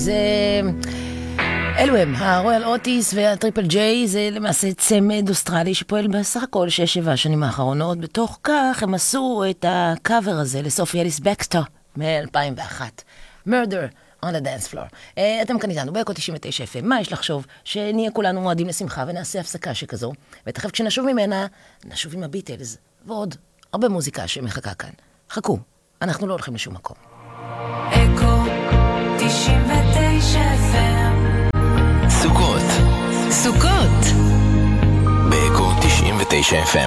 זה... אלו הם, הרויאל אוטיס והטריפל ג'יי, זה למעשה צמד אוסטרלי שפועל בסך הכל 6-7 שנים האחרונות. בתוך כך הם עשו את הקאבר הזה לסופי אליס בקסטר מ-2001. Murder on the Dance Floor. אתם כאן איתנו באקו 99 FM. מה יש לחשוב? שנהיה כולנו מועדים לשמחה ונעשה הפסקה שכזו. ותכף כשנשוב ממנה, נשוב עם הביטלס ועוד הרבה מוזיקה שמחכה כאן. חכו, אנחנו לא הולכים לשום מקום. אקו 99 FM. סוכות. סוכות. באקו 99 FM.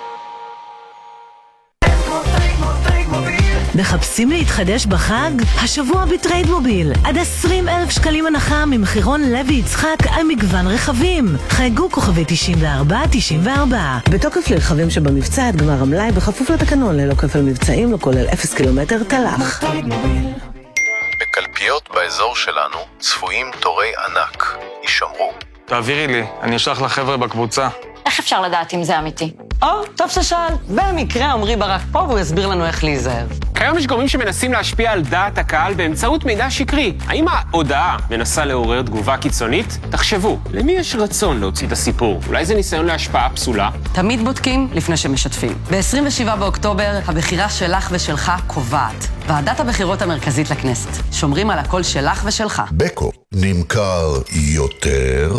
מחפשים להתחדש בחג? השבוע בטרייד מוביל. עד 20,000 שקלים הנחה ממחירון לוי יצחק על מגוון רכבים. חייגו כוכבי 9494. בתוקף לרכבים שבמבצע עד גמר המלאי בכפוף לתקנון ללא כפל מבצעים, לא כולל 0 קילומטר תלך. בקלפיות באזור שלנו צפויים תורי ענק. יישמרו. תעבירי לי, אני אשלח לחבר'ה בקבוצה. איך אפשר לדעת אם זה אמיתי? טוב ששאל. במקרה עמרי ברק פה והוא יסביר לנו איך להיזהר. כיום יש גורמים שמנסים להשפיע על דעת הקהל באמצעות מידע שקרי. האם ההודעה מנסה לעורר תגובה קיצונית? תחשבו, למי יש רצון להוציא את הסיפור? אולי זה ניסיון להשפעה פסולה? תמיד בודקים לפני שמשתפים. ב-27 באוקטובר הבחירה שלך ושלך קובעת. ועדת הבחירות המרכזית לכנסת. שומרים על הקול שלך ושלך. בקו נמכר יותר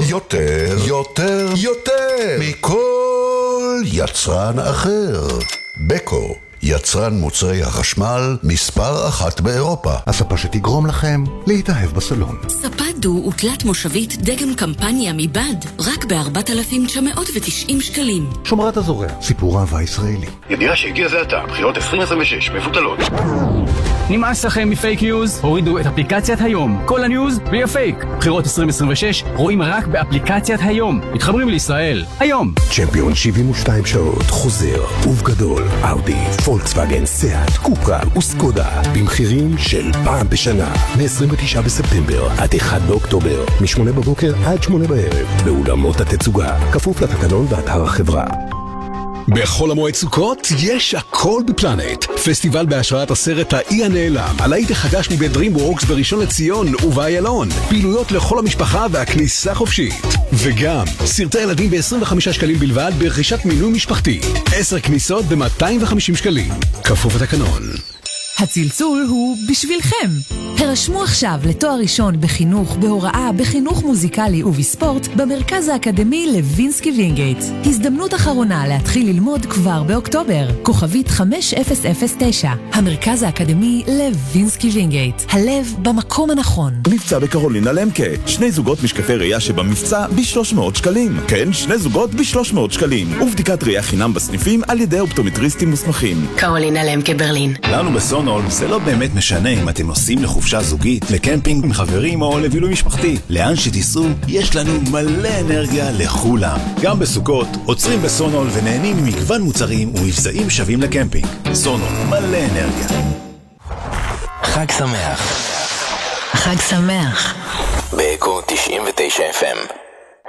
מכל יצרן אחר. בקו, יצרן מוצרי החשמל מספר 1 באירופה. הספה שתגרום לכם להתאהב בסלון. ספה דו ותלת מושבית דגם קמפניה מבד, רק ב-4,990 שקלים. שומרת הזורע, סיפור אהבה ישראלי. ידיעה שהגיע זה עתה, בחירות 2026 מבוטלות. נמאס לכם מפייק ניוז? הורידו את אפליקציית היום. כל הניוז בלי הפייק. בחירות 2026 רואים רק באפליקציית היום. מתחברים לישראל. היום. צ'מפיון 72 שעות חוזר ובגדול. אאודי, פולקסווגן, סיאט, קופרה וסקודה. במחירים של פעם בשנה. מ-29 בספטמבר עד 1 באוקטובר. מ-8 בבוקר עד 8 בערב. באולמות התצוגה. כפוף לתקנון באתר החברה. בכל המועד סוכות יש הכל בפלנט. פסטיבל בהשראת הסרט האי הנעלם, הלהיט החדש מבית DreamWorks בראשון לציון ובאיילון. פעילויות לכל המשפחה והכניסה חופשית. וגם סרטי ילדים ב-25 שקלים בלבד ברכישת מינוי משפחתי. 10 כניסות ב-250 שקלים. כפוף לתקנון. הצלצול הוא בשבילכם. הרשמו עכשיו לתואר ראשון בחינוך, בהוראה, בחינוך מוזיקלי ובספורט במרכז האקדמי לוינסקי וינגייט. הזדמנות אחרונה להתחיל ללמוד כבר באוקטובר. כוכבית 5009. המרכז האקדמי לוינסקי וינגייט. הלב במקום הנכון. מבצע בקרולינה למקה. 2 זוגות משקפי ראייה שבמבצע ב-300 שקלים. כן, 2 זוגות ב-300 שקלים. ובדיקת ראייה חינם בסניפים על ידי אופטומטריסטים מוסמכים. קרולינה למקה ברלין. לנו בסונול זה לא באמת משנה אם אתם נוסעים לחופשה זוגית, לקמפינג עם חברים או לבילוי משפחתי. לאן שתיסעו, יש לנו מלא אנרגיה לכולם. גם בסוכות, עוצרים בסונול ונהנים ממגוון מוצרים ומבצעים שווים לקמפינג. סונול, מלא אנרגיה. חג שמח. חג שמח. באקו 99 FM.